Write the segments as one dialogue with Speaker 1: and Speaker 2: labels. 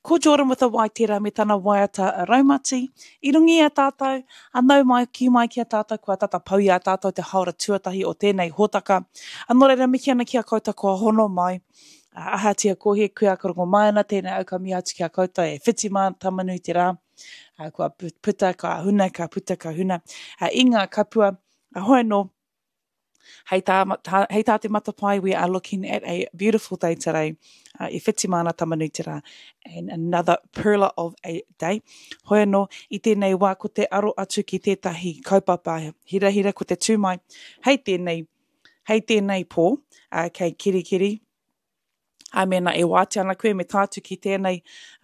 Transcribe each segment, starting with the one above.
Speaker 1: Ko Jordan with a waitira me tana waiata a raumati. I rungi a tātou, anau mai ki a tātou, kua tata pau i a tātou te haora tuatahi o tēnei hōtaka. Anō reira miki ana ki a koutou kua hono mai. Ahatia kohe kia karongo mai ana tēnei au ka mi atu ki a koutou e whiti mā tamanui te rā. Kua puta, ka huna, ka puta, ka huna. I ngā kapua, hoi no, hei tā te matapai, we are looking at a beautiful day today. I whiti mana tamanui te rā, and another perla of a day. Hoi anō, i tēnei wā ko te aro atu ki tētahi kaupapa, hira ko te tūmai, hei tēnei pō, kei kirikiri, mena e wāte ana koe me tātu ki tēnei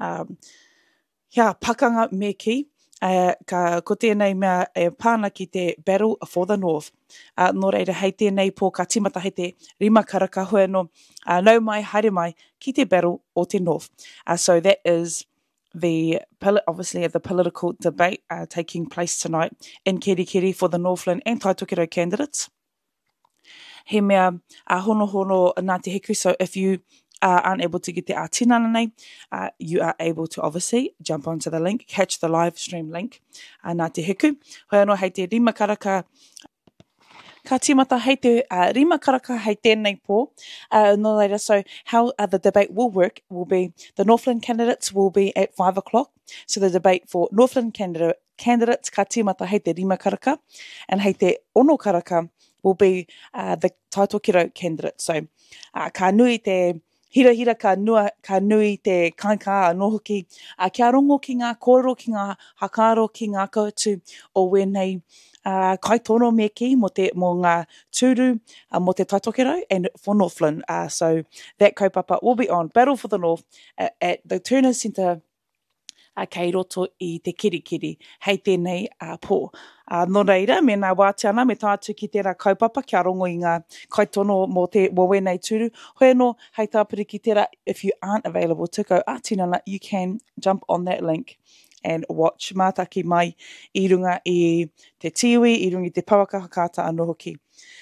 Speaker 1: pakanga me ki, ko tēnei mea e pāna ki te Battle for the North. Nō reira, hei tēnei pō ka timata hei te rima karaka hoi anō, nau mai, haere mai, ki te Battle o te North. So that is obviously the political debate taking place tonight in Kerikeri for the Northland and Taitokero candidates. He mea hono nā te heku, so if you aren't able to get the tinana nei, you are able to obviously jump onto the link, catch the live stream link, nā te heku. Hoi anō, hei te rima karaka, ka timata hei te rima karaka hei tēnei pō. No later, so how the debate will work will be the Northland candidates will be at 5 o'clock. So the debate for Northland candidates ka timata hei te rima karaka, and hei te ono karaka will be the Taitokero candidates. So ka nui te hira ka nui te kainka anō hoki, kia rongo ki ngā kōrero, ki ngā hakaro, ki ngā kautu o wenei kaitono me ki mo ngā tūru mo te Taitokero and for Northland. So that kaupapa will be on Battle for the North at the Turner Centre kei roto i te kirikiri, hei tēnei pō. Nō reira, me nā wāte ana, me tātu ki tērā kaupapa, kia rongo i ngā kaitono mo wenei tūru. Hoi anō, hei tāpiri ki tērā, if you aren't available to go ātinana, you can jump on that link and watch mātaki mai i runga i te tiwi, i runga i te pawaka hakata anō hoki.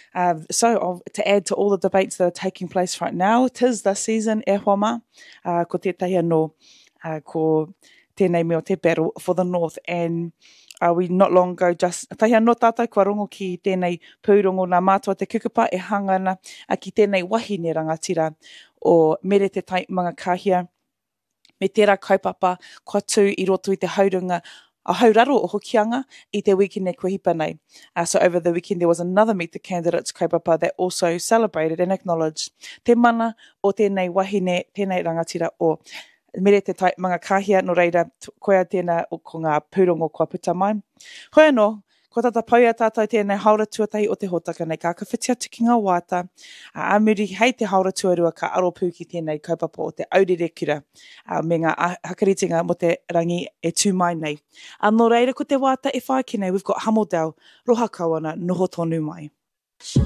Speaker 1: So to add to all the debates that are taking place right now, 'tis the season e hoa mā, ko tētahi anō, ko tēnei mea o te Battle for the North, and we not long ago just tahi anō tātou kua rongo ki tēnei pūrongo nā mātua te kukapa e hangana ki tēnei wahine rangatira o mere te taimanga kahia me tērā kaupapa kua tū i roto i te haurunga a hauraro o hokianga i te weekend e kua hipa nei. So over the weekend there was another Meet the Candidates kaupapa that also celebrated and acknowledged te mana o tēnei wahine, tēnei rangatira o mere te taimanga kahia, no reira, koea tēnā o ko ngā pūrongo kua puta mai. Hoi anō, ko tata pauia tātou tēnei haura tuatahi o te hōtaka nei, ka whiti atu ki ngā wāta, muri hei te haura tuarua ka aro pū ki tēnei kaupapa o te aurere kura, me ngā hakaritinga mo te rangi e tū mai nei. Nō reira, ko te wāta e whai ki nei, we've got Hamel Dell, roha kawana, noho tonu mai.